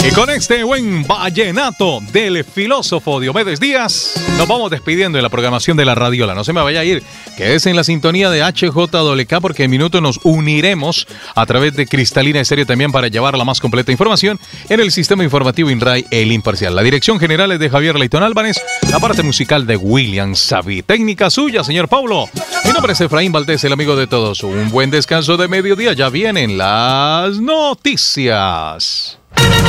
Y con este buen vallenato del filósofo Diomedes Díaz, nos vamos despidiendo de la programación de la Radiola. No se me vaya a ir, quédese en la sintonía de HJWK porque en minutos nos uniremos a través de Cristalina Estéreo también para llevar la más completa información en el sistema informativo INRAI El Imparcial. La dirección general es de Javier Leitón Álvarez, la parte musical de William Savi. Técnica suya, señor Paulo. Mi nombre es Efraín Valdés, el amigo de todos. Un buen descanso de mediodía, ya vienen las noticias.